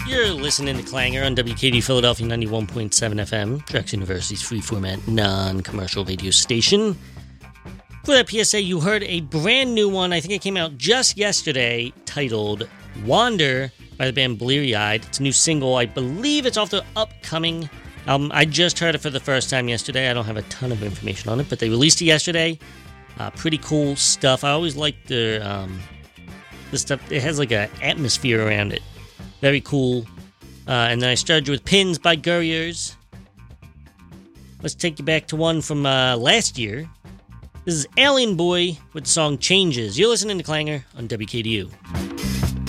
You're listening to Clanger on WKD Philadelphia 91.7 FM, Drexel University's free-format, non-commercial radio station. For that PSA, you heard a brand new one, I think it came out just yesterday, titled Wander by the band Bleary Eyed. It's a new single. I believe it's off the upcoming album. I just heard it for the first time yesterday. I don't have a ton of information on it, but they released it yesterday. Pretty cool stuff. I always like the stuff. It has like an atmosphere around it. Very cool. And then I started with Pins by Gurriers. Let's take you back to one from last year. This is Alien Boy with the song Changes. You're listening to Clanger on WKDU.